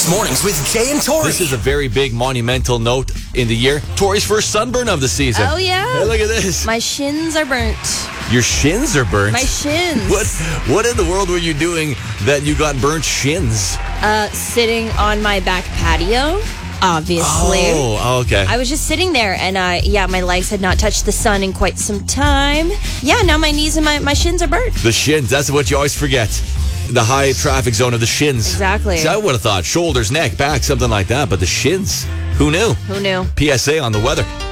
Kiss Mornings with Jay and Tori. This is a very big monumental note in the year. Tori's first sunburn of the season. Oh, yeah. Hey, look at this. My shins are burnt. Your shins are burnt? My shins. What in the world were you doing that you got burnt shins? Sitting on my back patio, obviously. Oh, okay. I was just sitting there, and my legs had not touched the sun in quite some time. Yeah, now my knees and my shins are burnt. The shins, that's what you always forget. The high traffic zone of the shins. Exactly. See, I would have thought shoulders, neck, back, something like that, but the shins, who knew? Who knew? PSA on the weather.